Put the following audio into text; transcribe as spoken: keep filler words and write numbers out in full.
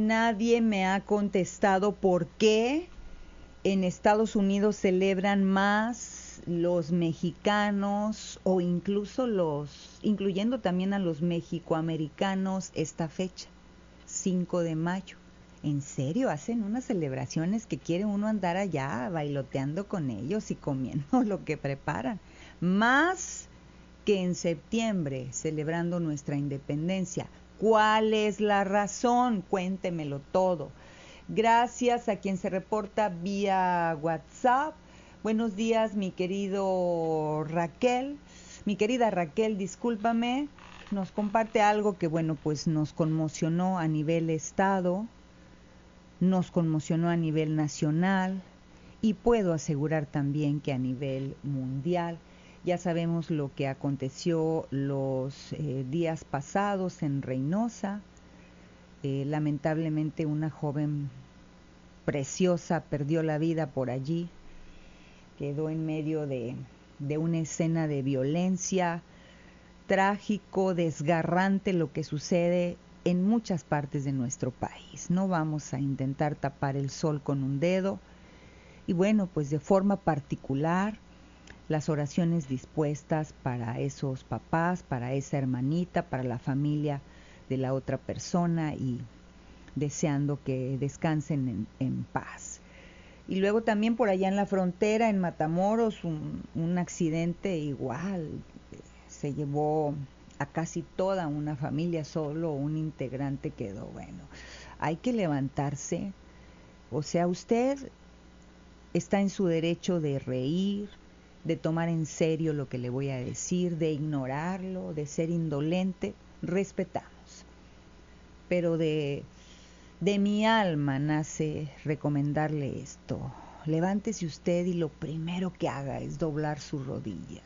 nadie me ha contestado por qué en Estados Unidos celebran más los mexicanos o incluso los, incluyendo también a los mexicoamericanos, esta fecha, cinco de mayo. En serio, hacen unas celebraciones que quiere uno andar allá bailoteando con ellos y comiendo lo que preparan. Más que en septiembre, celebrando nuestra independencia. ¿Cuál es la razón? Cuéntemelo todo. Gracias a quien se reporta vía WhatsApp. Buenos días, mi querido Raquel. Mi querida Raquel, discúlpame, nos comparte algo que, bueno, pues nos conmocionó a nivel estado, nos conmocionó a nivel nacional y puedo asegurar también que a nivel mundial. Ya sabemos lo que aconteció los eh, días pasados en Reynosa. Eh, lamentablemente una joven preciosa perdió la vida por allí. Quedó en medio de, de una escena de violencia. Trágico, desgarrante lo que sucede en muchas partes de nuestro país. No vamos a intentar tapar el sol con un dedo. Y bueno, pues de forma particular, las oraciones dispuestas para esos papás, para esa hermanita, para la familia de la otra persona y deseando que descansen en, en paz. Y luego también por allá en la frontera, en Matamoros, un, un accidente igual, se llevó a casi toda una familia, solo un integrante quedó. Bueno, hay que levantarse, o sea, usted está en su derecho de reír, de tomar en serio lo que le voy a decir, de ignorarlo, de ser indolente, respetamos. Pero de, de mi alma nace recomendarle esto. Levántese usted y lo primero que haga es doblar su rodilla.